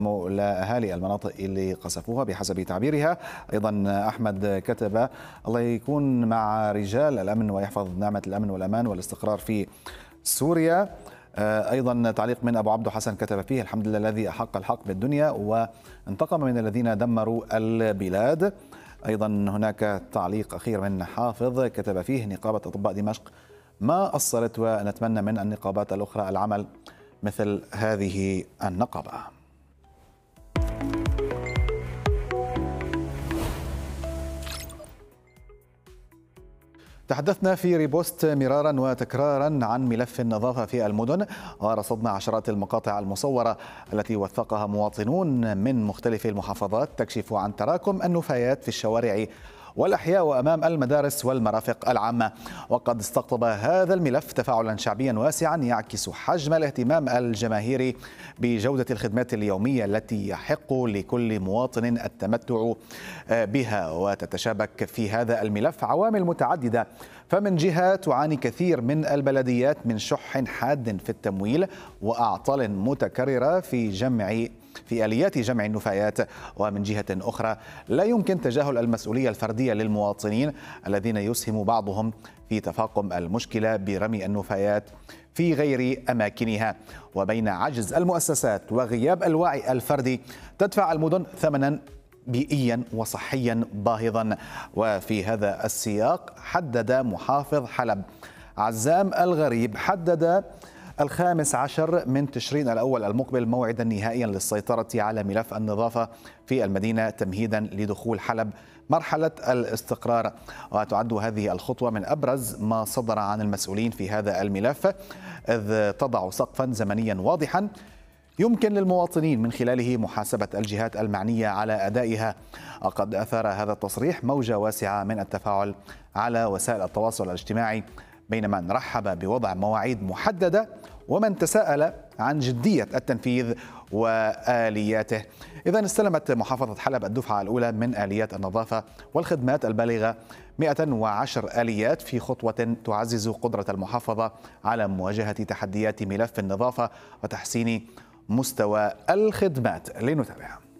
لأهالي المناطق اللي قصفوها بحسب تعبيرها. أيضا أحمد كتب: الله يكون مع رجال الأمن ويحفظ نعمة الأمن والأمان والاستقرار في سوريا. أيضا تعليق من أبو عبد حسن كتب فيه: الحمد لله الذي أحق الحق بالدنيا وانتقم من الذين دمروا البلاد. أيضا هناك تعليق أخير من حافظ كتب فيه: نقابة أطباء دمشق ما قصرت ونتمنى من النقابات الأخرى العمل مثل هذه النقابة. تحدثنا في ريبوست مرارا وتكرارا عن ملف النظافة في المدن، ورصدنا عشرات المقاطع المصورة التي وثقها مواطنون من مختلف المحافظات تكشف عن تراكم النفايات في الشوارع والأحياء وأمام المدارس والمرافق العامة. وقد استقطب هذا الملف تفاعلا شعبيا واسعا يعكس حجم الاهتمام الجماهيري بجودة الخدمات اليومية التي يحق لكل مواطن التمتع بها. وتتشابك في هذا الملف عوامل متعددة، فمن جهة تعاني كثير من البلديات من شح حاد في التمويل وأعطال متكررة في آليات جمع النفايات، ومن جهة أخرى لا يمكن تجاهل المسؤولية الفردية للمواطنين الذين يسهم بعضهم في تفاقم المشكلة برمي النفايات في غير أماكنها. وبين عجز المؤسسات وغياب الوعي الفردي تدفع المدن ثمنا بيئيا وصحيا باهظا. وفي هذا السياق حدد محافظ حلب عزام الغريب 15 من تشرين الأول المقبل موعدا نهائيا للسيطرة على ملف النظافة في المدينة تمهيدا لدخول حلب مرحلة الاستقرار. وتعد هذه الخطوة من أبرز ما صدر عن المسؤولين في هذا الملف، إذ تضع سقفا زمنيا واضحا يمكن للمواطنين من خلاله محاسبة الجهات المعنية على أدائها. وقد أثار هذا التصريح موجة واسعة من التفاعل على وسائل التواصل الاجتماعي، بين من رحب بوضع مواعيد محددة ومن تساءل عن جدية التنفيذ وآلياته. إذن استلمت محافظة حلب الدفعة الأولى من آليات النظافة والخدمات البالغة 110 آليات في خطوة تعزز قدرة المحافظة على مواجهة تحديات ملف النظافة وتحسين مستوى الخدمات. لنتابع.